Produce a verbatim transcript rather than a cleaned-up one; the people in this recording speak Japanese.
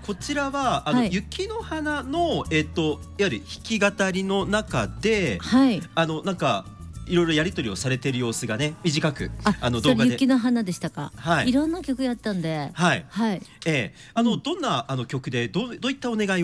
こちらはあの、 はい、 雪の花の、えっと、いわゆる弾き語りの中で、 はい。 あのなんかいろいろやり取りをされている様子がね、短くあ、 あのそれ動画で、 雪の花でしたか。 はい、 いろんな曲やったんで、 はい、 はい。 ええ、あうん。 のどんなあの曲でどうどういったお願いを